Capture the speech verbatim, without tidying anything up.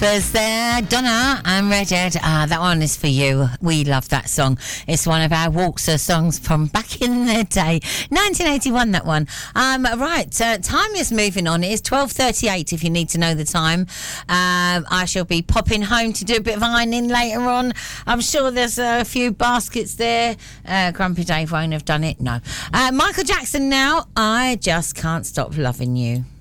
Peppers there, Donna and Redhead. Ah, that one is for you. We love that song. It's one of our Walkser songs from back in the day. nineteen eighty-one, that one. Um, right, uh, time is moving on. It is twelve thirty-eight if you need to know the time. Um, I shall be popping home to do a bit of ironing later on. I'm sure there's a few baskets there. Uh, Grumpy Dave won't have done it. No. Uh, Michael Jackson now. I just can't stop loving you.